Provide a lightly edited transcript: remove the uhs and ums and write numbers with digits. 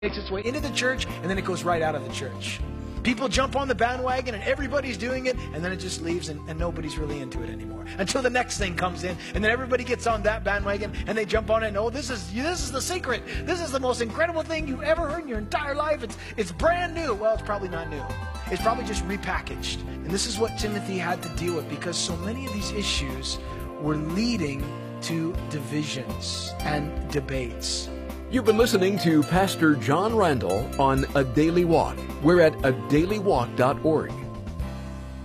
makes its way into the church, and then it goes right out of the church. People jump on the bandwagon, and everybody's doing it, and then it just leaves, and nobody's really into it anymore. Until the next thing comes in, and then everybody gets on that bandwagon, and they jump on it, and oh, this is the secret. This is the most incredible thing you've ever heard in your entire life. It's brand new. Well, it's probably not new. It's probably just repackaged. And this is what Timothy had to deal with, because so many of these issues were leading to divisions and debates. You've been listening to Pastor John Randall on A Daily Walk. We're at adailywalk.org.